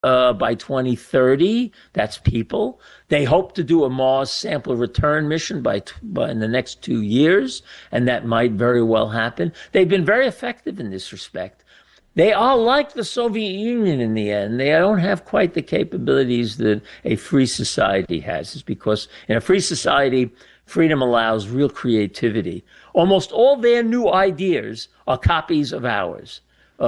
by 2030. That's people. They hope to do a Mars sample return mission by in the next 2 years, and that might very well happen. They've been very effective in this respect. They are like the Soviet Union in the end. They don't have quite the capabilities that a free society has. It's because in a free society, freedom allows real creativity. Almost all their new ideas are copies of ours.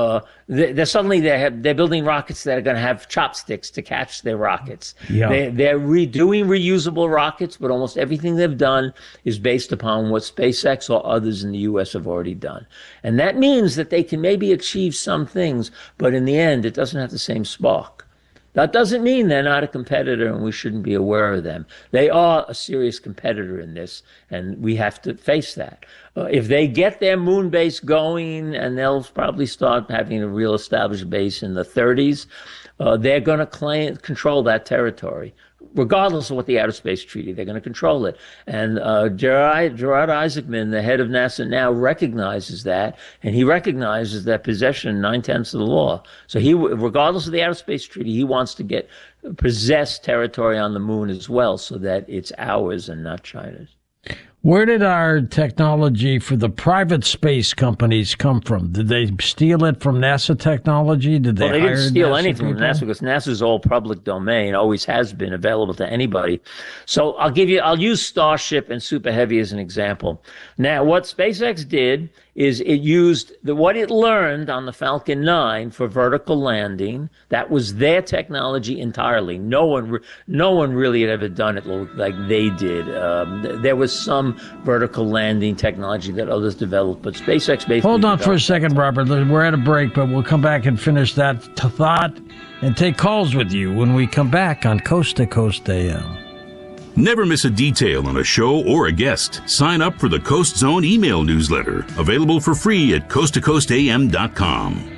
They're building rockets that are going to have chopsticks to catch their rockets. Yeah. They're redoing reusable rockets, but almost everything they've done is based upon what SpaceX or others in the U.S. have already done. And that means that they can maybe achieve some things, but in the end, it doesn't have the same spark. That doesn't mean they're not a competitor and we shouldn't be aware of them. They are a serious competitor in this, and we have to face that. If they get their moon base going, and they'll probably start having a real established base in the 30s, they're going to control that territory. Regardless of what the Outer Space Treaty, they're going to control it. And Gerard Isaacman, the head of NASA now, recognizes that, and he recognizes that possession 9/10 of the law. So he, regardless of the Outer Space Treaty, he wants to possess territory on the moon as well, so that it's ours and not China's. Where did our technology for the private space companies come from? Did they steal it from NASA technology? They didn't steal anything from NASA, because NASA's all public domain, always has been available to anybody. So I'll use Starship and Super Heavy as an example. Now, what SpaceX did is it used what it learned on the Falcon 9 for vertical landing. That was their technology entirely. No one really had ever done it like they did. There was some vertical landing technology that others developed, but SpaceX basically... Hold on for a second, Robert. We're at a break, but we'll come back and finish that thought and take calls with you when we come back on Coast to Coast AM. Never miss a detail on a show or a guest. Sign up for the Coast Zone email newsletter, available for free at coasttocoastam.com.